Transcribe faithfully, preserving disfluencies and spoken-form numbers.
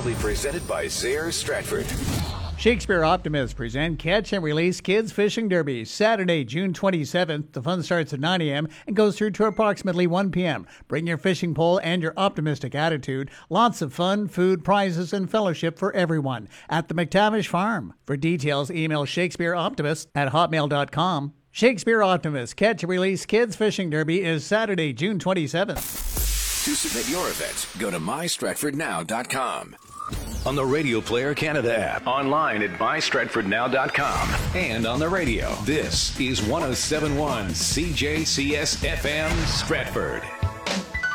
Proudly presented by Zayre Stratford. Shakespeare Optimists present Catch and Release Kids Fishing Derby, Saturday, June twenty-seventh. The fun starts at nine a.m. and goes through to approximately one p.m. Bring your fishing pole and your optimistic attitude. Lots of fun, food, prizes, and fellowship for everyone at the McTavish Farm. For details, email shakespeareoptimist at hotmail dot com. Shakespeare Optimists Catch and Release Kids Fishing Derby is Saturday, June twenty-seventh. To submit your event, go to my stratford now dot com. On the Radio Player Canada app, online at my stratford now dot com, and on the radio. This is one oh seven point one C J C S F M Stratford.